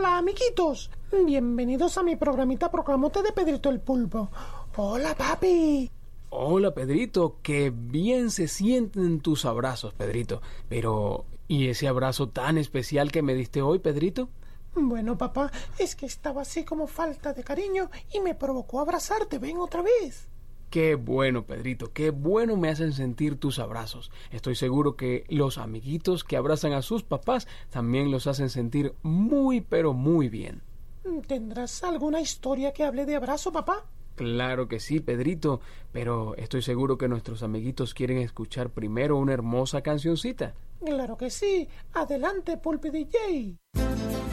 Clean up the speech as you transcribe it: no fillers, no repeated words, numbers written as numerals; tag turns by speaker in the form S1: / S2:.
S1: Hola, amiguitos. Bienvenidos a mi programita Proclamote de Pedrito el Pulpo. Hola, papi.
S2: Hola, Pedrito. Qué bien se sienten tus abrazos, Pedrito. Pero, ¿y ese abrazo tan especial que me diste hoy, Pedrito?
S1: Bueno, papá, es que estaba así como falta de cariño y me provocó abrazarte. Ven otra vez.
S2: Qué bueno, Pedrito, qué bueno me hacen sentir tus abrazos. Estoy seguro que los amiguitos que abrazan a sus papás también los hacen sentir muy, pero muy bien.
S1: ¿Tendrás alguna historia que hable de abrazo, papá?
S2: Claro que sí, Pedrito, pero estoy seguro que nuestros amiguitos quieren escuchar primero una hermosa cancioncita.
S1: Claro que sí. Adelante, Pulpi DJ.